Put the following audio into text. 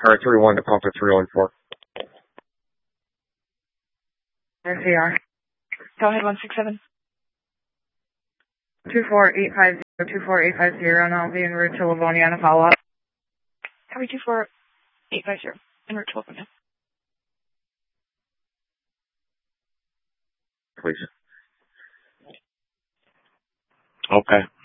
Alright, 3-1 to pump at 314. NCR. Go ahead, 167. 24850, and I'll be en route to Livonia on a follow-up. Copy 24850, en route to Livonia. Please. Okay.